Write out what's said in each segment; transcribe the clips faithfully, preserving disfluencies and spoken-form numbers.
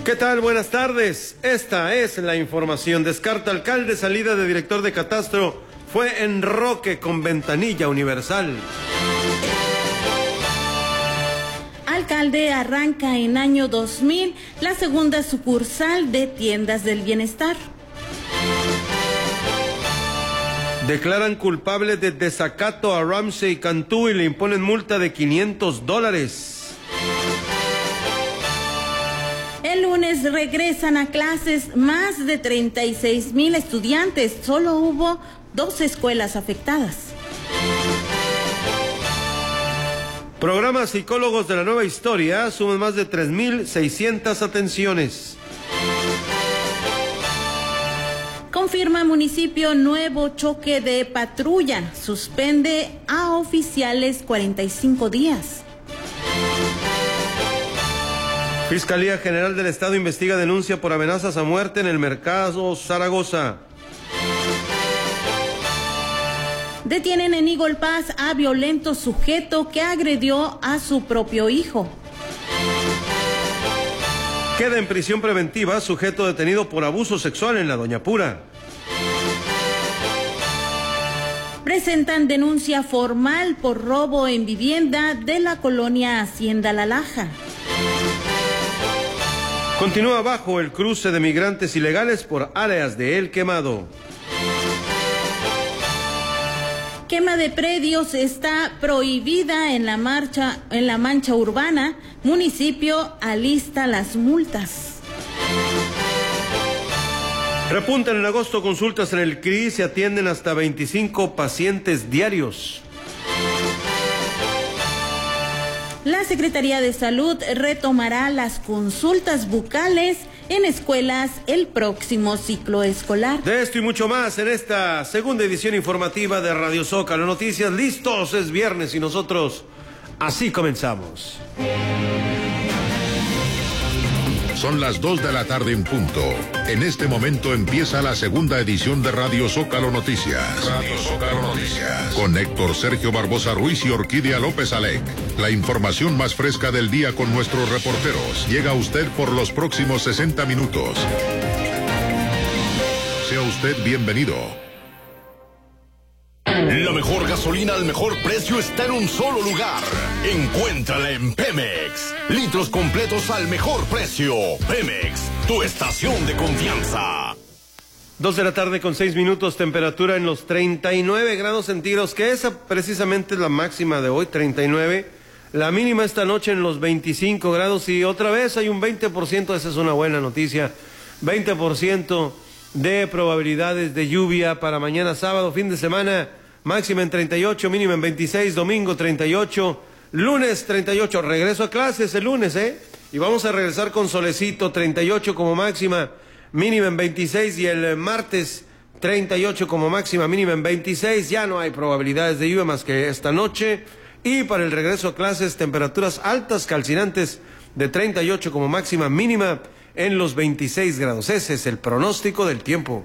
¿Qué tal? Buenas tardes. Esta es la información. Descarta alcalde, salida de director de catastro fue enroque con ventanilla universal. Alcalde arranca en año dos mil la segunda sucursal de Tiendas del Bienestar. Declaran culpable de desacato a Ramsey Cantú y le imponen multa de quinientos dólares. El lunes regresan a clases más de treinta y seis mil estudiantes. Solo hubo dos escuelas afectadas. Programa Psicólogos de la Nueva Historia suman más de tres mil seiscientas atenciones. Confirma municipio nuevo choque de patrulla. Suspende a oficiales cuarenta y cinco días. Fiscalía General del Estado investiga denuncia por amenazas a muerte en el mercado Zaragoza. Detienen en Eagle Pass a violento sujeto que agredió a su propio hijo. Queda en prisión preventiva sujeto detenido por abuso sexual en la Doña Pura. Presentan denuncia formal por robo en vivienda de la colonia Hacienda La Laja. Continúa bajo el cruce de migrantes ilegales por áreas de El Quemado. Quema de predios está prohibida en la marcha, en la mancha urbana. Municipio alista las multas. Repuntan en agosto consultas en el C R I, se atienden hasta veinticinco pacientes diarios. La Secretaría de Salud retomará las consultas bucales en escuelas el próximo ciclo escolar. De esto y mucho más en esta segunda edición informativa de Radio Zócalo Noticias. Listos, es viernes y nosotros así comenzamos. Son las dos de la tarde en punto. En este momento empieza la segunda edición de Radio Zócalo Noticias. Radio Zócalo Noticias. Con Héctor Sergio Barbosa Ruiz y Orquídea López Alec. La información más fresca del día con nuestros reporteros. Llega a usted por los próximos sesenta minutos. Sea usted bienvenido. La mejor gasolina al mejor precio está en un solo lugar. Encuéntrala en Pemex. Litros completos al mejor precio. Pemex, tu estación de confianza. Dos de la tarde con seis minutos, temperatura en los treinta y nueve grados centígrados, que esa precisamente es la máxima de hoy, treinta y nueve. La mínima esta noche en los veinticinco grados y otra vez hay un veinte por ciento, esa es una buena noticia, veinte por ciento de probabilidades de lluvia para mañana sábado, fin de semana. Máxima en treinta y ocho, mínima en veintiséis, domingo treinta y ocho, lunes treinta y ocho, regreso a clases el lunes, ¿eh? Y vamos a regresar con solecito, treinta y ocho como máxima, mínima en veintiséis, y el martes treinta y ocho como máxima, mínima en veintiséis, ya no hay probabilidades de lluvia más que esta noche, y para el regreso a clases, temperaturas altas, calcinantes, de treinta y ocho como máxima, mínima en los veintiséis grados, ese es el pronóstico del tiempo.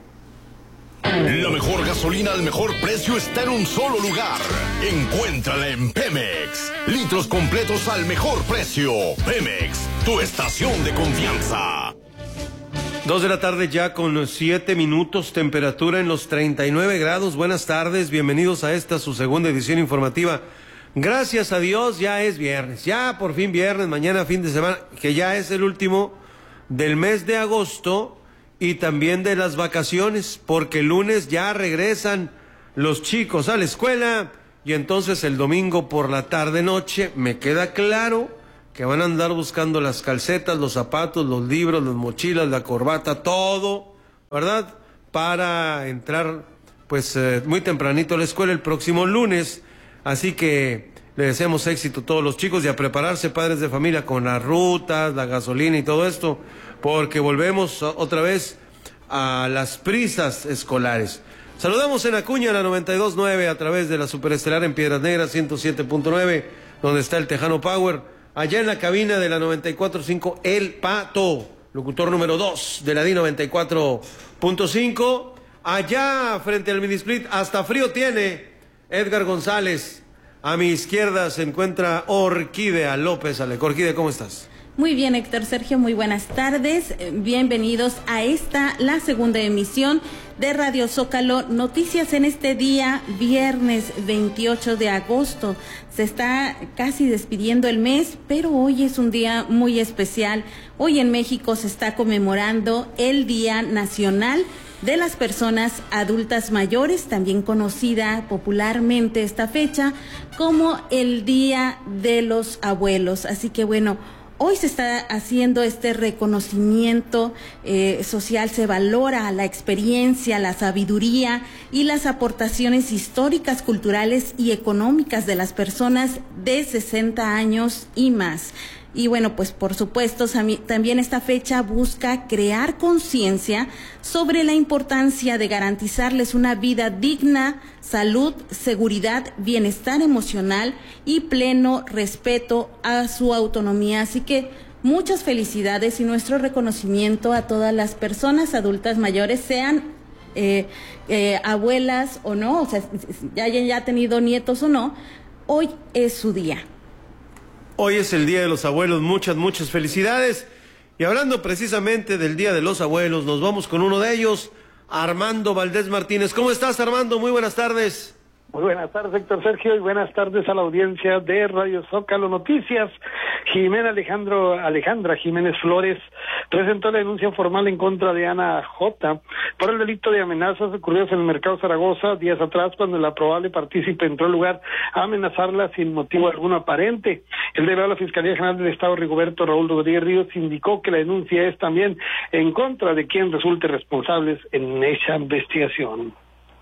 La mejor gasolina al mejor precio está en un solo lugar. Encuéntrala en Pemex. Litros completos al mejor precio. Pemex, tu estación de confianza. Dos de la tarde ya con siete minutos, temperatura en los treinta y nueve grados. Buenas tardes, bienvenidos a esta su segunda edición informativa. Gracias a Dios ya es viernes, ya por fin viernes, mañana fin de semana, que ya es el último del mes de agosto. Y también de las vacaciones, porque el lunes ya regresan los chicos a la escuela y entonces el domingo por la tarde-noche me queda claro que van a andar buscando las calcetas, los zapatos, los libros, las mochilas, la corbata, todo, ¿verdad? Para entrar pues eh, muy tempranito a la escuela el próximo lunes. Así que le deseamos éxito a todos los chicos y a prepararse, padres de familia, con las rutas, la gasolina y todo esto, porque volvemos otra vez a las prisas escolares. Saludamos en Acuña, la noventa y dos punto nueve, a través de la Superestelar en Piedras Negras, ciento siete punto nueve, donde está el Tejano Power. Allá en la cabina de la noventa y cuatro punto cinco, El Pato, locutor número dos de la D I noventa y cuatro punto cinco. Allá, frente al mini split, hasta frío tiene Edgar González. A mi izquierda se encuentra Orquídea López Alec. Orquídea, ¿cómo estás? Muy bien, Héctor Sergio, muy buenas tardes. Bienvenidos a esta, la segunda emisión de Radio Zócalo Noticias en este día, viernes veintiocho de agosto. Se está casi despidiendo el mes, pero hoy es un día muy especial. Hoy en México se está conmemorando el Día Nacional de las Personas Adultas Mayores, también conocida popularmente esta fecha como el Día de los Abuelos. Así que bueno, hoy se está haciendo este reconocimiento eh, social, se valora la experiencia, la sabiduría y las aportaciones históricas, culturales y económicas de las personas de sesenta años y más. Y bueno, pues por supuesto también esta fecha busca crear conciencia sobre la importancia de garantizarles una vida digna, salud, seguridad, bienestar emocional y pleno respeto a su autonomía. Así que muchas felicidades y nuestro reconocimiento a todas las personas adultas mayores, sean eh, eh, abuelas o no, o sea, ya hayan ya tenido nietos o no, hoy es su día. Hoy es el Día de los Abuelos, muchas, muchas felicidades. Y hablando precisamente del Día de los Abuelos, nos vamos con uno de ellos, Armando Valdés Martínez. ¿Cómo estás, Armando? Muy buenas tardes. Muy buenas tardes, Héctor Sergio, y buenas tardes a la audiencia de Radio Zócalo Noticias. Jimena Alejandro, Alejandra Jiménez Flores presentó la denuncia formal en contra de Ana J. por el delito de amenazas ocurridas en el Mercado Zaragoza días atrás, cuando la probable partícipe entró al lugar a amenazarla sin motivo alguno aparente. El delegado de la Fiscalía General del Estado, Rigoberto Raúl Rodríguez Ríos, indicó que la denuncia es también en contra de quien resulte responsables en esa investigación.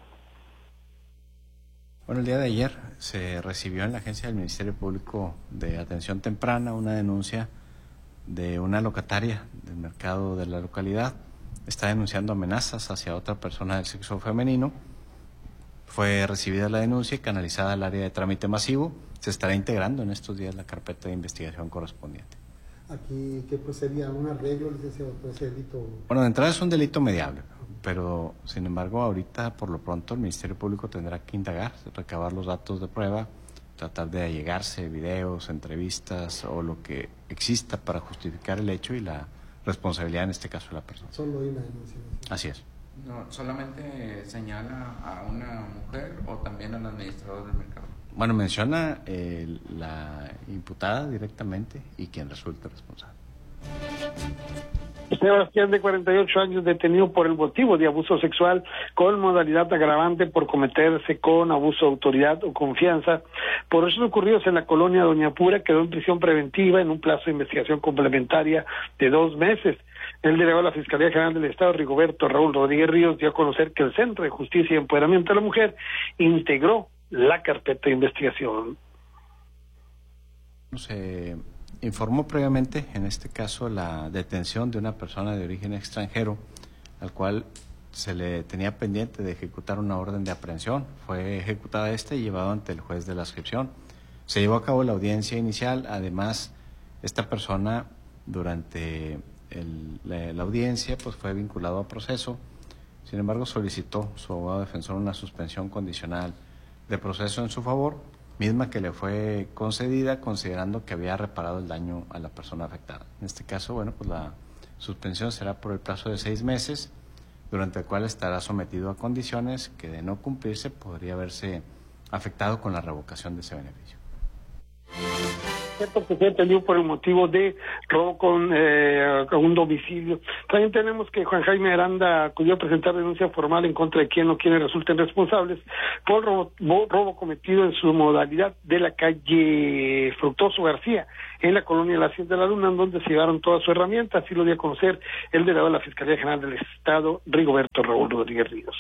Bueno, el día de ayer se recibió en la agencia del Ministerio Público de Atención Temprana una denuncia de una locataria del mercado de la localidad. Está denunciando amenazas hacia otra persona del sexo femenino. Fue recibida la denuncia y canalizada al área de trámite masivo. Se estará integrando en estos días la carpeta de investigación correspondiente. Aquí, ¿qué pues sería? ¿Un arreglo, licenciado, por ese delito? Bueno, de entrada es un delito mediable, pero sin embargo ahorita por lo pronto el Ministerio Público tendrá que indagar, recabar los datos de prueba, tratar de allegarse videos, entrevistas o lo que exista para justificar el hecho y la responsabilidad en este caso de la persona. Solo hay una denuncia. Así es. No, ¿solamente señala a una mujer o también al administrador del mercado? Bueno, menciona eh, la imputada directamente y quien resulte responsable. Sebastián, de cuarenta y ocho años, detenido por el motivo de abuso sexual con modalidad agravante por cometerse con abuso de autoridad o confianza. Por hechos ocurridos en la colonia Doña Pura, quedó en prisión preventiva en un plazo de investigación complementaria de dos meses. El delegado de la Fiscalía General del Estado, Rigoberto Raúl Rodríguez Ríos, dio a conocer que el Centro de Justicia y Empoderamiento de la Mujer integró la carpeta de investigación. Se informó previamente, en este caso, la detención de una persona de origen extranjero, al cual se le tenía pendiente de ejecutar una orden de aprehensión. Fue ejecutada esta y llevado ante el juez de la adscripción. Se llevó a cabo la audiencia inicial. Además, esta persona, durante el, la, la audiencia, pues fue vinculado a proceso. Sin embargo, solicitó su abogado defensor una suspensión condicional de proceso en su favor, misma que le fue concedida considerando que había reparado el daño a la persona afectada. En este caso, bueno, pues la suspensión será por el plazo de seis meses, durante el cual estará sometido a condiciones que, de no cumplirse, podría verse afectado con la revocación de ese beneficio. Que se detenido por el motivo de robo con, eh, con un domicilio. También tenemos que Juan Jaime Aranda acudió a presentar denuncia formal en contra de quien o quienes resulten responsables por robo, robo cometido en su modalidad de la calle Fructuoso García, en la colonia de la Hacienda de la Luna, donde se llevaron todas sus herramientas. Así lo dio a conocer el delegado de la Fiscalía General del Estado, Rigoberto Raúl Rodríguez Ríos.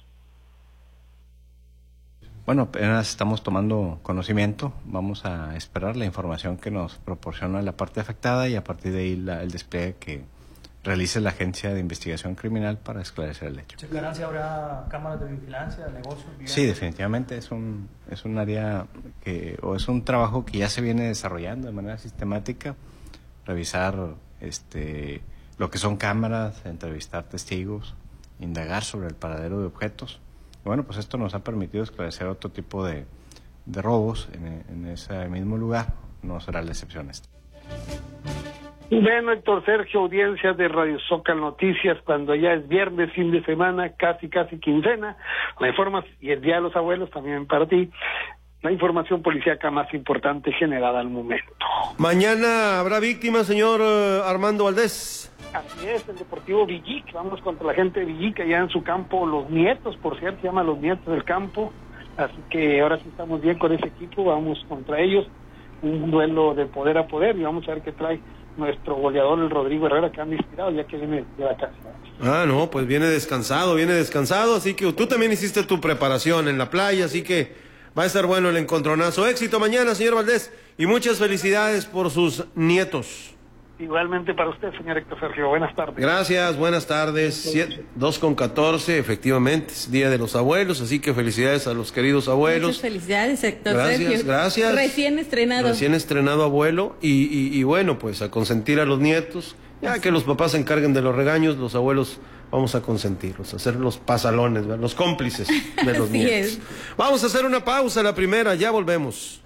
Bueno, apenas estamos tomando conocimiento, vamos a esperar la información que nos proporciona la parte afectada y a partir de ahí la, el despliegue que realice la Agencia de Investigación Criminal para esclarecer el hecho. ¿Checarán si habrá cámaras de vigilancia, negocios? Sí, definitivamente es un es un área que o es un trabajo que ya se viene desarrollando de manera sistemática, revisar este lo que son cámaras, entrevistar testigos, indagar sobre el paradero de objetos. Bueno, pues esto nos ha permitido esclarecer otro tipo de, de robos en, en ese mismo lugar. No será la excepción esta. Bueno, Héctor Sergio, audiencia de Radio Zócalo Noticias, cuando ya es viernes, fin de semana, casi, casi quincena, la información, y el Día de los Abuelos también para ti, la información policíaca más importante generada al momento. Mañana habrá víctimas, señor uh, Armando Valdés. Así es, el Deportivo Villic, vamos contra la gente de Villic, allá en su campo, los nietos, por cierto, se llama Los Nietos del Campo, así que ahora sí estamos bien con ese equipo, vamos contra ellos, un duelo de poder a poder, y vamos a ver qué trae nuestro goleador, el Rodrigo Herrera, que anda inspirado ya que viene de la casa. Ah, no, pues viene descansado, viene descansado, así que tú también hiciste tu preparación en la playa, así que va a estar bueno el encontronazo. Éxito mañana, señor Valdés, y muchas felicidades por sus nietos. Igualmente para usted, señor Héctor Sergio, buenas tardes. Gracias, buenas tardes. dos con catorce, efectivamente, es Día de los Abuelos, así que felicidades a los queridos abuelos. Muchas felicidades, Héctor Gracias, Sergio. gracias. Recién estrenado. Recién estrenado abuelo, y, y, y bueno, pues a consentir a los nietos. Ya que los papás se encarguen de los regaños, los abuelos vamos a consentirlos, a ser los pasalones, ¿verdad? Los cómplices de los Así nietos. es. Vamos a hacer una pausa, la primera, ya volvemos.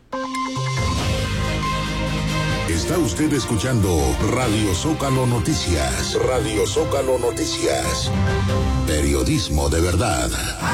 Está usted escuchando Radio Zócalo Noticias. Radio Zócalo Noticias. Periodismo de verdad.